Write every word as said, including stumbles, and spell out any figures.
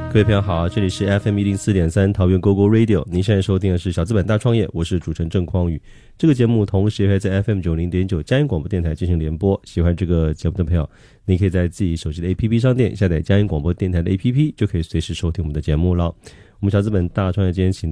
各位朋友好，这里是 F M 一零四点三桃园 Go Go Radio， 您现在收听的是小资本大创业，我是主持人郑匡宇。这个节目同时也会在 F M 九零点九佳音广播电台进行联播。喜欢这个节目的朋友，你可以在自己手机的 A P P 商店下载佳音广播电台的 A P P， 就可以随时收听我们的节目了。我们小资本大创业今天请